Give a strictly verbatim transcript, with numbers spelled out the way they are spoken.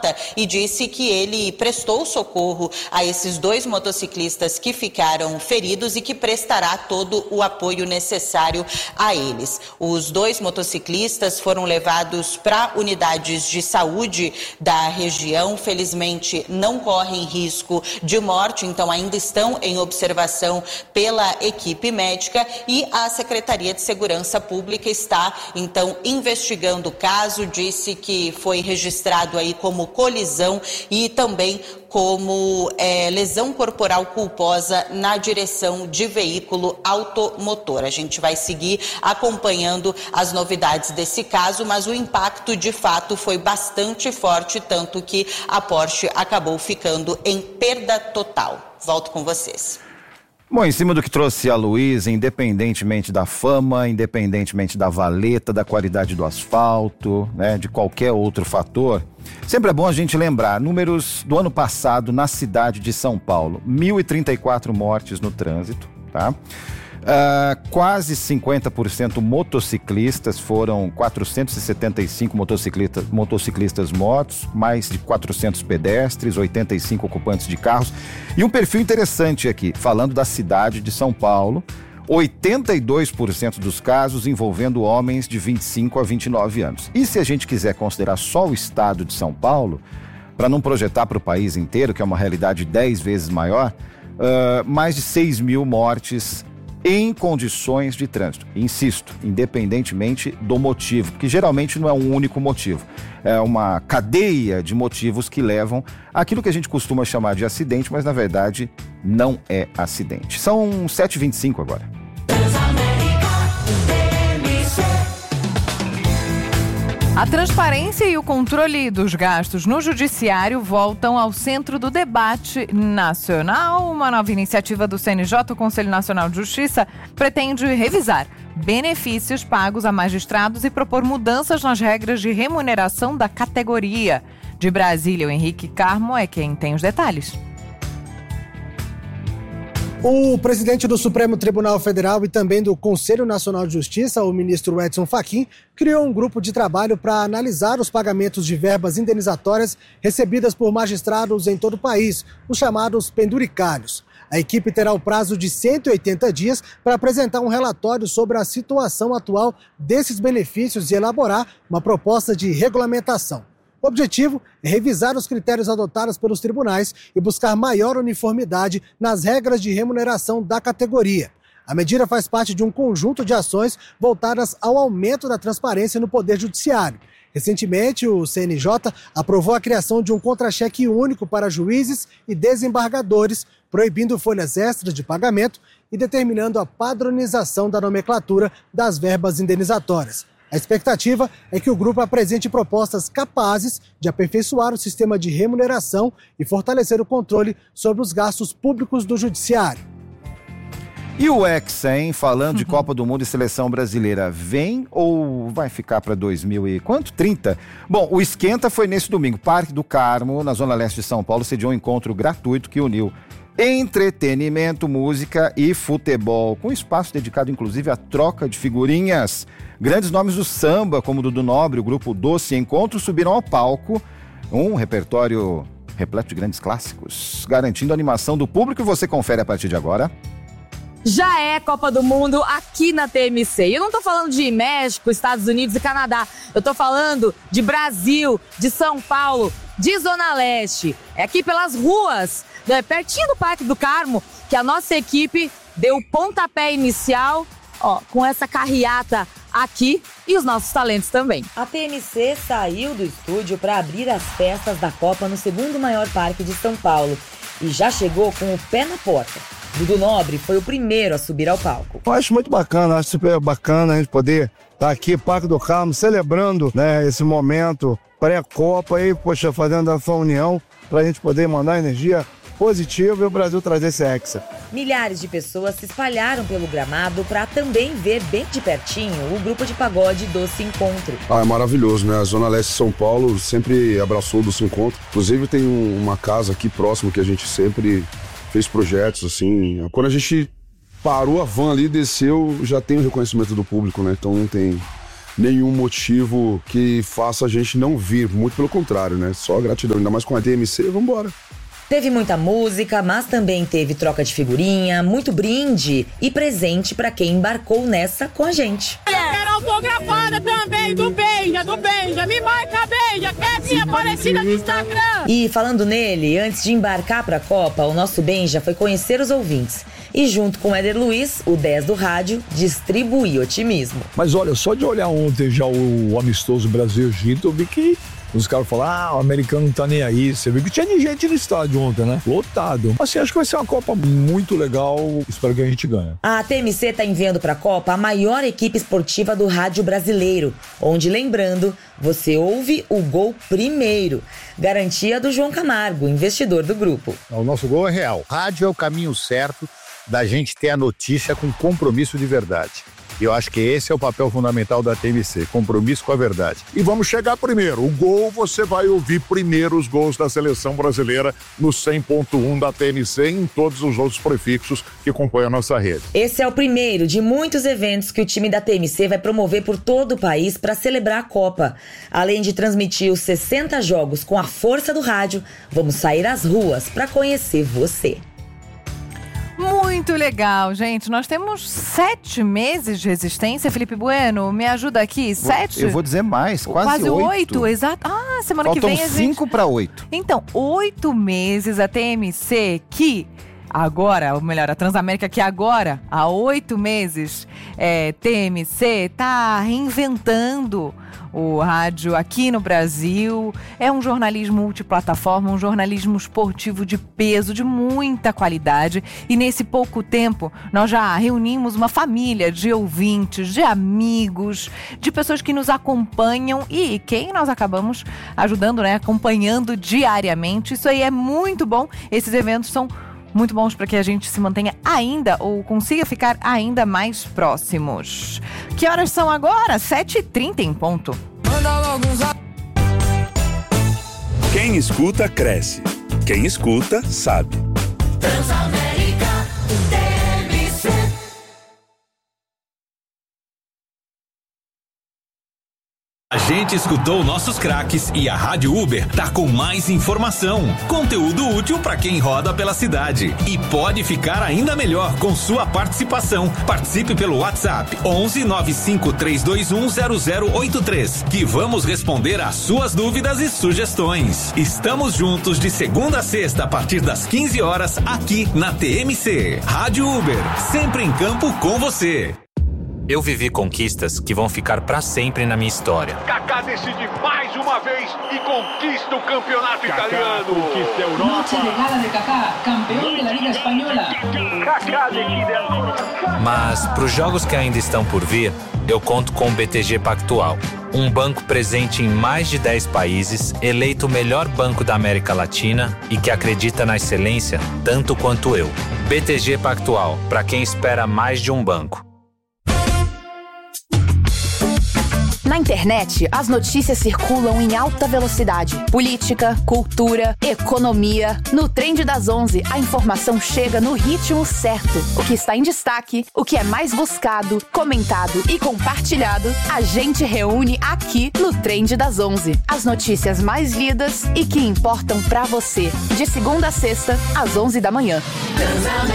nota e disse que ele prestou socorro a esses dois motociclistas que ficaram feridos e que prestará todo o apoio necessário a eles. Os dois motociclistas foram levados para unidades de saúde da região, felizmente não correm risco de morte, então ainda estão em observação pela equipe médica e a Secretaria de Segurança Pública está então investigando o caso, disse que foi registrado aí como colisão e também como é, lesão corporal culposa na direção de veículo automotor. A gente vai seguir acompanhando as novidades desse caso, mas o impacto de fato foi bastante forte, tanto que a Porsche acabou ficando em perda total. Volto com vocês. Bom, em cima do que trouxe a Luísa, independentemente da fama, independentemente da valeta, da qualidade do asfalto, né, de qualquer outro fator, sempre é bom a gente lembrar números do ano passado na cidade de São Paulo. mil e trinta e quatro mortes no trânsito, tá? Uh, quase cinquenta por cento motociclistas, foram quatrocentos e setenta e cinco motociclistas, motociclistas mortos, mais de quatrocentos pedestres, oitenta e cinco ocupantes de carros. E um perfil interessante aqui, falando da cidade de São Paulo, oitenta e dois por cento dos casos envolvendo homens de vinte e cinco a vinte e nove anos. E se a gente quiser considerar só o estado de São Paulo, para não projetar para o país inteiro, que é uma realidade dez vezes maior, uh, mais de seis mil mortes em condições de trânsito. Insisto, independentemente do motivo, porque geralmente não é um único motivo. É uma cadeia de motivos que levam àquilo que a gente costuma chamar de acidente, mas na verdade não é acidente. São sete e vinte e cinco agora. A transparência e o controle dos gastos no judiciário voltam ao centro do debate nacional. Uma nova iniciativa do C N J, o Conselho Nacional de Justiça, pretende revisar benefícios pagos a magistrados e propor mudanças nas regras de remuneração da categoria. De Brasília, o Henrique Carmo é quem tem os detalhes. O presidente do Supremo Tribunal Federal e também do Conselho Nacional de Justiça, o ministro Edson Fachin, criou um grupo de trabalho para analisar os pagamentos de verbas indenizatórias recebidas por magistrados em todo o país, os chamados penduricários. A equipe terá o prazo de cento e oitenta dias para apresentar um relatório sobre a situação atual desses benefícios e elaborar uma proposta de regulamentação. O objetivo é revisar os critérios adotados pelos tribunais e buscar maior uniformidade nas regras de remuneração da categoria. A medida faz parte de um conjunto de ações voltadas ao aumento da transparência no Poder Judiciário. Recentemente, o C N J aprovou a criação de um contra-cheque único para juízes e desembargadores, proibindo folhas extras de pagamento e determinando a padronização da nomenclatura das verbas indenizatórias. A expectativa é que o grupo apresente propostas capazes de aperfeiçoar o sistema de remuneração e fortalecer o controle sobre os gastos públicos do judiciário. E o Hexa, hein? Falando de Copa do Mundo e Seleção Brasileira, vem ou vai ficar para dois mil e quanto? trinta? Bom, o esquenta foi nesse domingo. Parque do Carmo, na Zona Leste de São Paulo, sediou um encontro gratuito que uniu entretenimento, música e futebol, com espaço dedicado inclusive à troca de figurinhas. Grandes nomes do samba, como Dudu Nobre, o grupo Doce Encontro, subiram ao palco, um repertório repleto de grandes clássicos, garantindo a animação do público. E você confere a partir de agora. Já é Copa do Mundo aqui na T M C. Eu não tô falando de México, Estados Unidos e Canadá. Eu tô falando de Brasil, de São Paulo, de Zona Leste. É aqui pelas ruas, né, pertinho do Parque do Carmo, que a nossa equipe deu o pontapé inicial, ó, com essa carreata aqui e os nossos talentos também. A T M C saiu do estúdio para abrir as festas da Copa no segundo maior parque de São Paulo e já chegou com o pé na porta. Dudu Nobre foi o primeiro a subir ao palco. Eu acho muito bacana, acho super bacana a gente poder estar aqui, Parque do Carmo, celebrando, né, esse momento pré-Copa e, poxa, fazendo essa união para a gente poder mandar energia positiva e o Brasil trazer esse hexa. Milhares de pessoas se espalharam pelo gramado para também ver bem de pertinho o grupo de pagode Doce Encontro. Ah, é maravilhoso, né? A Zona Leste de São Paulo sempre abraçou o Doce Encontro. Inclusive tem um, uma casa aqui próximo que a gente sempre fez projetos, assim. Quando a gente parou a van ali, desceu, já tem o reconhecimento do público, né? Então não tem, nenhum motivo que faça a gente não vir, muito pelo contrário, né? Só gratidão, ainda mais com a T M C, vambora. Teve muita música, mas também teve troca de figurinha, muito brinde e presente pra quem embarcou nessa com a gente. Eu quero autografada também do Benja, do Benja, me marca Benja, que é minha parecida no Instagram. E falando nele, antes de embarcar pra Copa, o nosso Benja foi conhecer os ouvintes. E junto com o Éder Luiz, o dez do rádio, distribuir otimismo. Mas olha, só de olhar ontem já o amistoso Brasil-Egito, eu vi que os caras falaram, ah, o americano não tá nem aí. Você viu que tinha gente no estádio ontem, né? Lotado. Assim, acho que vai ser uma Copa muito legal. Espero que a gente ganhe. A T M C tá enviando pra Copa a maior equipe esportiva do rádio brasileiro. Onde, lembrando, você ouve o gol primeiro. Garantia do João Camargo, investidor do grupo. O nosso gol é real. Rádio é o caminho certo da gente ter a notícia com compromisso de verdade. E eu acho que esse é o papel fundamental da T M C, compromisso com a verdade. E vamos chegar primeiro. O gol, você vai ouvir primeiro os gols da seleção brasileira no cem ponto um da T M C e em todos os outros prefixos que compõem a nossa rede. Esse é o primeiro de muitos eventos que o time da T M C vai promover por todo o país para celebrar a Copa. Além de transmitir os sessenta jogos com a força do rádio, vamos sair às ruas para conhecer você. Muito legal, gente. Nós temos sete meses de resistência. Felipe Bueno, me ajuda aqui. Sete? Eu vou dizer mais, quase, quase oito. oito. Exato. Ah, semana Faltam que vem a gente... cinco para oito. Então, oito meses a T M C que... Agora, ou melhor, a Transamérica que agora, há oito meses, é, T M C está reinventando o rádio aqui no Brasil. É um jornalismo multiplataforma, um jornalismo esportivo de peso, de muita qualidade. E nesse pouco tempo, nós já reunimos uma família de ouvintes, de amigos, de pessoas que nos acompanham e quem nós acabamos ajudando, né, acompanhando diariamente. Isso aí é muito bom. Esses eventos são muito bons para que a gente se mantenha ainda ou consiga ficar ainda mais próximos. Que horas são agora? sete e trinta em ponto. Quem escuta, cresce. Quem escuta, sabe. Transamérica, T M C. A gente escutou nossos craques e a Rádio Uber tá com mais informação, conteúdo útil para quem roda pela cidade e pode ficar ainda melhor com sua participação. Participe pelo WhatsApp onze nove cinco três dois um zero zero oito três que vamos responder às suas dúvidas e sugestões. Estamos juntos de segunda a sexta a partir das quinze horas aqui na T M C. Rádio Uber, sempre em campo com você. Eu vivi conquistas que vão ficar pra sempre na minha história. Kaká decide mais uma vez e conquista o campeonato Kaká italiano. Conquista a Europa. Noche de gala de Kaká, campeão da Liga Espanhola. Kaká decide a... Mas pros jogos que ainda estão por vir, eu conto com o B T G Pactual. Um banco presente em mais de dez países, eleito o melhor banco da América Latina e que acredita na excelência tanto quanto eu. B T G Pactual, pra quem espera mais de um banco. Na internet, as notícias circulam em alta velocidade. Política, cultura, economia. No Trend das onze, a informação chega no ritmo certo. O que está em destaque, o que é mais buscado, comentado e compartilhado, a gente reúne aqui no Trend das onze. As notícias mais lidas e que importam pra você. De segunda a sexta, às onze da manhã.